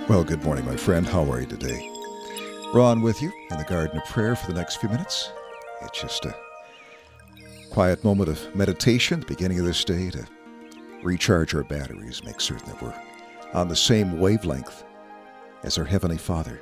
Well, good morning, my friend. How are you today? Ron with you in the Garden of Prayer for the next few minutes. It's just a quiet moment of meditation at the beginning of this day to recharge our batteries, make certain that we're on the same wavelength as our Heavenly Father.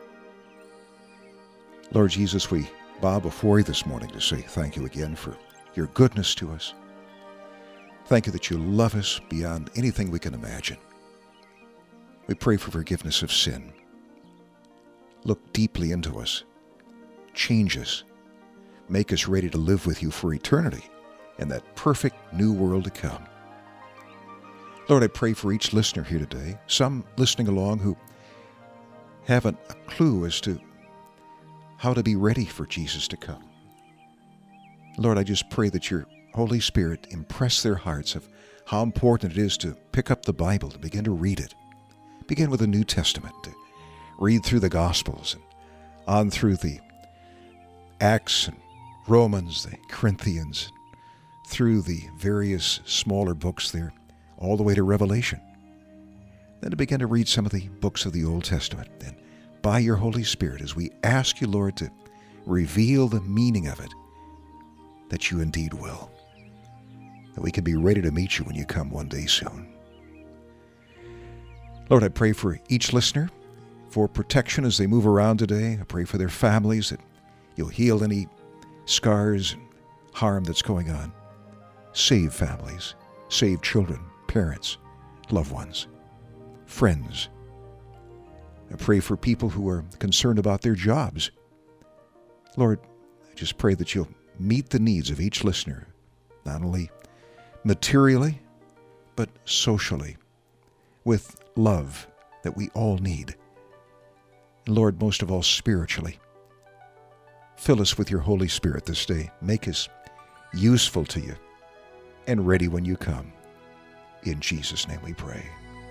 Lord Jesus, we bow before you this morning to say thank you again for your goodness to us. Thank you that you love us beyond anything we can imagine. We pray for forgiveness of sin. Look deeply into us. Change us. Make us ready to live with you for eternity in that perfect new world to come. Lord, I pray for each listener here today, some listening along who haven't a clue as to how to be ready for Jesus to come. Lord, I just pray that your Holy Spirit impress their hearts of how important it is to pick up the Bible, to begin to read it. Begin with the New Testament, to read through the Gospels and on through the Acts and Romans, the Corinthians, through the various smaller books there, all the way to Revelation. Then to begin to read some of the books of the Old Testament. And by your Holy Spirit, as we ask you, Lord, to reveal the meaning of it, that you indeed will. That we can be ready to meet you when you come one day soon. Lord, I pray for each listener, for protection as they move around today. I pray for their families, that you'll heal any scars and harm that's going on. Save families, save children, parents, loved ones, friends. I pray for people who are concerned about their jobs. Lord, I just pray that you'll meet the needs of each listener, not only materially, but socially, with love that we all need. And Lord, most of all, spiritually. Fill us with your Holy Spirit this day. Make us useful to you and ready when you come. In Jesus' name we pray.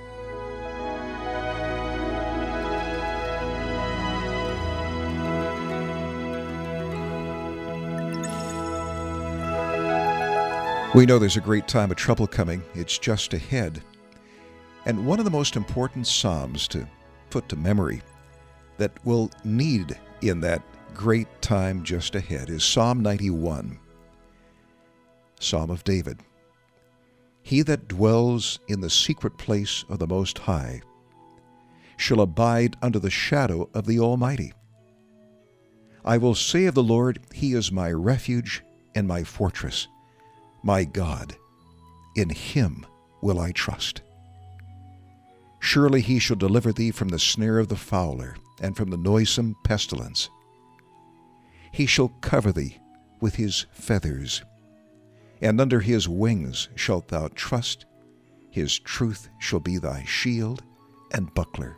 We know there's a great time of trouble coming. It's just ahead. And one of the most important Psalms to put to memory that we'll need in that great time just ahead is Psalm 91, Psalm of David. He that dwells in the secret place of the Most High shall abide under the shadow of the Almighty. I will say of the Lord, He is my refuge and my fortress, my God. In Him will I trust. Surely He shall deliver thee from the snare of the fowler, and from the noisome pestilence. He shall cover thee with His feathers, and under His wings shalt thou trust. His truth shall be thy shield and buckler.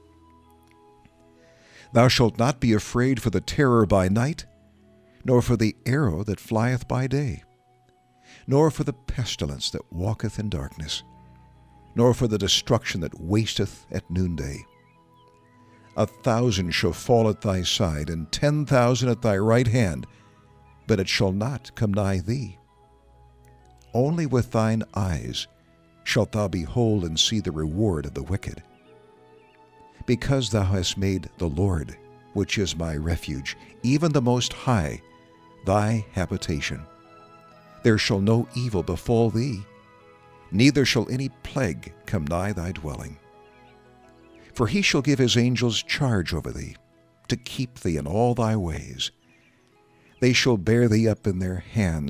Thou shalt not be afraid for the terror by night, nor for the arrow that flieth by day, nor for the pestilence that walketh in darkness, nor for the destruction that wasteth at noonday. 1,000 shall fall at thy side, and 10,000 at thy right hand, but it shall not come nigh thee. Only with thine eyes shalt thou behold and see the reward of the wicked. Because thou hast made the Lord, which is my refuge, even the Most High, thy habitation, there shall no evil befall thee, neither shall any plague come nigh thy dwelling. For he shall give his angels charge over thee, to keep thee in all thy ways. They shall bear thee up in their hands,